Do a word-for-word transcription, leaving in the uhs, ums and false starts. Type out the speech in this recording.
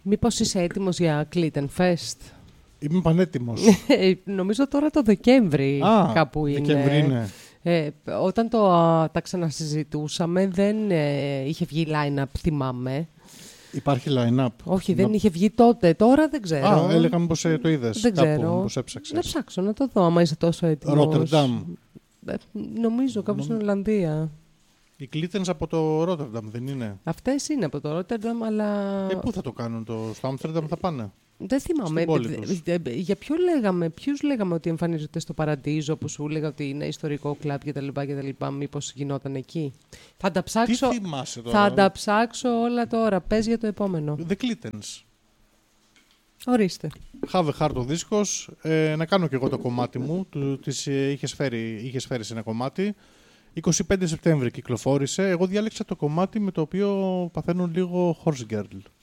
Μήπως είσαι έτοιμος για Clittenfest? Είμαι πανέτοιμος. Νομίζω τώρα το Δεκέμβρη Α, κάπου είναι. Δεκέμβρη είναι. Ε, όταν το, α, τα ξανασυζητούσαμε δεν ε, είχε βγει line-up, θυμάμαι. Υπάρχει line-up. Όχι, δεν να... είχε βγει τότε. Τώρα δεν ξέρω. Α, έλεγα μήπως ε, το είδες. Δεν κάπου, ξέρω. Μήπως έψαξες. Να ψάξω να το δω, άμα είσαι τόσο έτοιμος. Ρότερνταμ. Ε, νομίζω κάπου Νομ... στην Ολλανδία. Οι Clittens από το Ρότερνταμ δεν είναι? Αυτές είναι από το Ρότερνταμ, αλλά... Ε, πού θα το κάνουν, το... στο Άμστερνταμ θα πάνε? Δεν θυμάμαι. Για ποιου λέγαμε, ποιους λέγαμε ότι εμφανίζονται στο Παραντίζο, που σου έλεγα ότι είναι ιστορικό κλαμπ κτλ. Μήπως γινόταν εκεί. Θα τα ψάξω. Τι θυμάσαι τώρα? Θα τα ψάξω όλα τώρα. Πες για το επόμενο. The Clittens. Ορίστε. Have a Heart ο δίσκος. Ε, να κάνω και εγώ το κομμάτι μου. Του, της, ε, είχες, φέρει, είχες φέρει σε ένα κομμάτι. εικοστή πέμπτη Σεπτέμβρη κυκλοφόρησε. Εγώ διάλεξα το κομμάτι με το οποίο παθαίνουν λίγο Horse Girl.